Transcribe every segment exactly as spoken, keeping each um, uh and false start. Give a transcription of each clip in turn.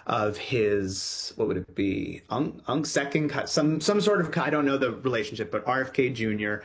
of his, what would it be, Ung, Ung second, some some sort of, I don't know the relationship, but R F K Junior,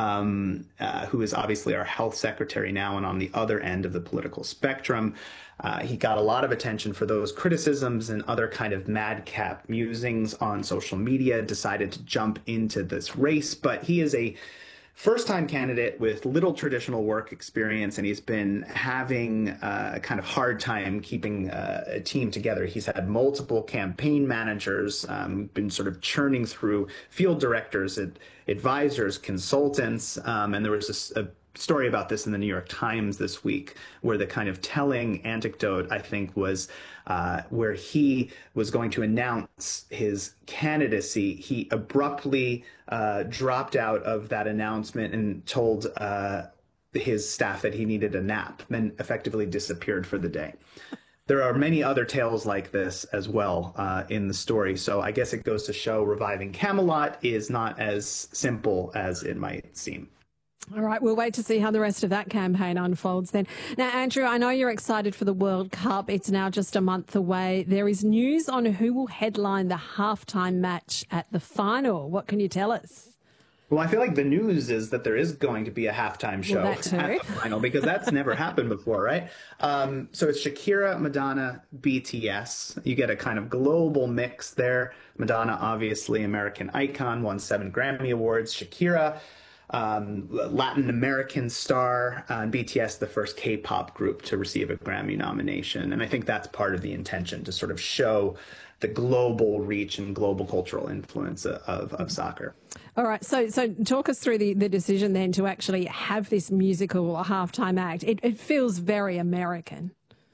um, uh, who is obviously our health secretary now and on the other end of the political spectrum. Uh, he got a lot of attention for those criticisms and other kind of madcap musings on social media, decided to jump into this race, but he is a first-time candidate with little traditional work experience, and he's been having uh, a kind of hard time keeping uh, a team together. He's had multiple campaign managers, um, been sort of churning through field directors, ad- advisors, consultants, um, and there was a, a story about this in the New York Times this week, where the kind of telling anecdote, I think, was uh, where he was going to announce his candidacy. He abruptly uh, dropped out of that announcement and told uh, his staff that he needed a nap, then effectively disappeared for the day. There are many other tales like this as well uh, in the story. So I guess it goes to show reviving Camelot is not as simple as it might seem. All right, we'll wait to see how the rest of that campaign unfolds then. Now, Andrew, I know you're excited for the World Cup. It's now just a month away. There is news on who will headline the halftime match at the final. What can you tell us? Well, I feel like the news is that there is going to be a halftime show well, that too. at the final, because that's never happened before, right? Um, so it's Shakira, Madonna, B T S. You get a kind of global mix there. Madonna, obviously, American icon, won seven Grammy Awards. Shakira, Um, Latin American star, uh, and B T S, the first K-pop group to receive a Grammy nomination. And I think that's part of the intention, to sort of show the global reach and global cultural influence of, of soccer. All right. So so talk us through the, the decision then to actually have this musical halftime act. It, it feels very American.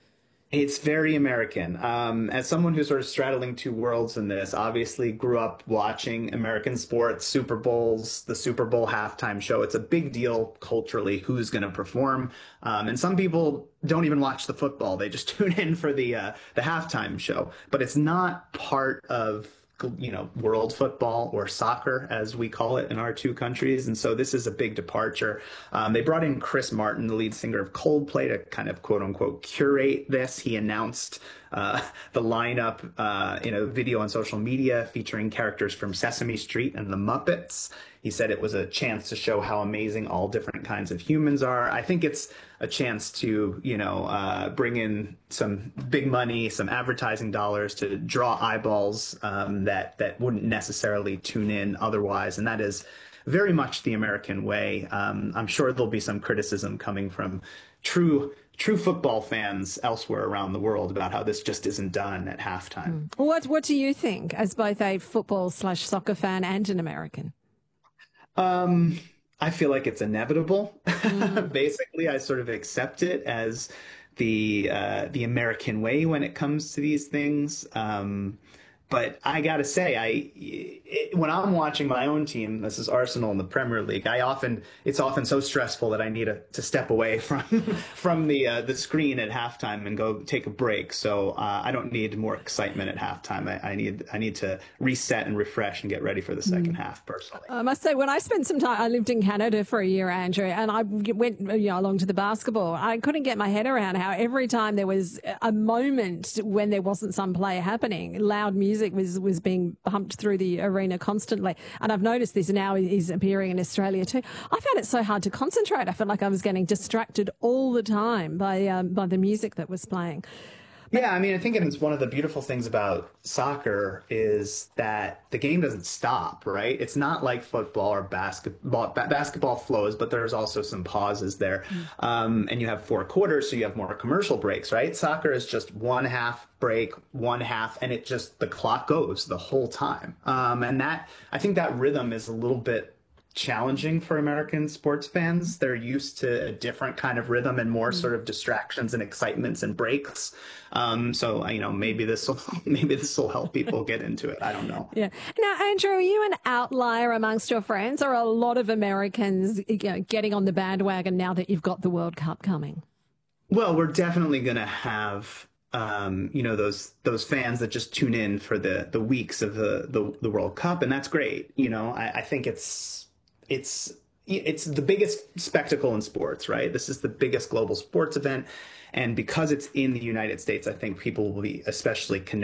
It's very American. Um, as someone who's sort of straddling two worlds in this, obviously grew up watching American sports, Super Bowls, the Super Bowl halftime show. It's a big deal culturally who's going to perform. Um, and some people don't even watch the football. They just tune in for the uh, the halftime show. But it's not part of, you know, world football or soccer, as we call it in our two countries. And so this is a big departure. Um, they brought in Chris Martin, the lead singer of Coldplay, to kind of quote unquote curate this. He announced uh, the lineup uh, in a video on social media featuring characters from Sesame Street and the Muppets. He said it was a chance to show how amazing all different kinds of humans are. I think it's a chance to, you know, uh, bring in some big money, some advertising dollars to draw eyeballs um, that that wouldn't necessarily tune in otherwise. And that is very much the American way. Um, I'm sure there'll be some criticism coming from true true football fans elsewhere around the world about how this just isn't done at halftime. Mm. What What do you think, as both a football slash soccer fan and an American? Um, I feel like it's inevitable. Mm. Basically, I sort of accept it as the uh, the American way when it comes to these things. Um, but I gotta say, I it, when I'm watching my own team, this is Arsenal in the Premier League. I often it's often so stressful that I need a, to step away from from the uh, the screen at halftime and go take a break. So uh, I don't need more excitement at halftime. I, I need I need to reset and refresh and get ready for the second mm. half. Personally, I must say, when I spent some time, I lived in Canada for a year, Andrew, and I went you know along to the basketball. I couldn't get my head around how every time there was a moment when there wasn't some play happening, loud music was was being pumped through the arena constantly. And I've noticed this now is appearing in Australia too. I found it so hard to concentrate. I felt like I was getting distracted all the time by um, by the music that was playing. Yeah, I mean, I think it's one of the beautiful things about soccer is that the game doesn't stop, right? It's not like football or basketball. Ba- basketball flows, but there's also some pauses there. Mm. Um, and you have four quarters, so you have more commercial breaks, right? Soccer is just one half break, one half, and it just, the clock goes the whole time. Um, and that, I think that rhythm is a little bit challenging for American sports fans. They're used to a different kind of rhythm and more sort of distractions and excitements and breaks. Um, so, you know, maybe this will maybe this will help people get into it. I don't know. Yeah. Now, Andrew, are you an outlier amongst your friends, or are a lot of Americans, you know, getting on the bandwagon now that you've got the World Cup coming? Well, we're definitely going to have Um, you know, those those fans that just tune in for the the weeks of the the, the World Cup, and that's great. You know, I, I think it's it's it's the biggest spectacle in sports, right? This is the biggest global sports event, and because it's in the United States, I think people will be especially connected